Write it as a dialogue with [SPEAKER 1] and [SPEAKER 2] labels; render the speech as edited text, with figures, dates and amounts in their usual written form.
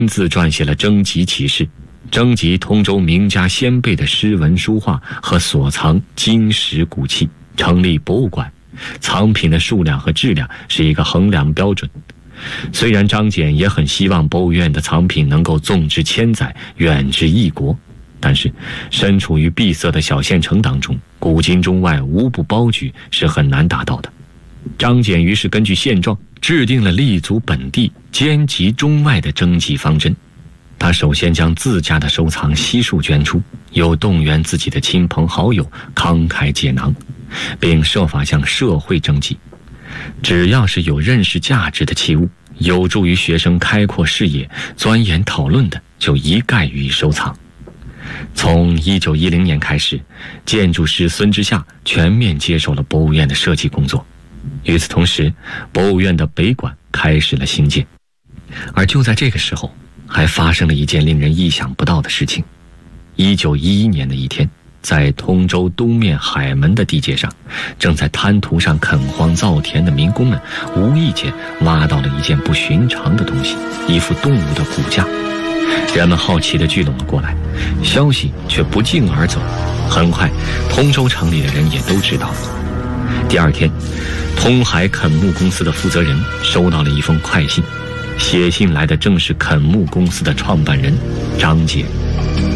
[SPEAKER 1] 自撰写了征集启事，征集通州名家先辈的诗文书画和所藏金石古器，成立博物馆，藏品的数量和质量是一个衡量标准。虽然张謇也很希望博物院的藏品能够纵至千载，远至异国，但是身处于闭塞的小县城当中，古今中外无不包举是很难达到的。张謇于是根据现状制定了立足本地、兼及中外的征集方针。他首先将自家的收藏悉数捐出，又动员自己的亲朋好友慷慨解囊，并设法向社会征集。只要是有认识价值的器物，有助于学生开阔视野、钻研讨论的，就一概予以收藏。从1910年开始，建筑师孙之夏全面接手了博物院的设计工作。与此同时，博物院的北馆开始了兴建。而就在这个时候，还发生了一件令人意想不到的事情。1911年的一天，在通州东面海门的地界上，正在滩涂上垦荒造田的民工们无意间挖到了一件不寻常的东西，一副动物的骨架。人们好奇地聚拢了过来，消息却不胫而走。很快，通州城里的人也都知道了。第二天，通海垦牧公司的负责人收到了一封快信，写信来的正是垦牧公司的创办人张謇。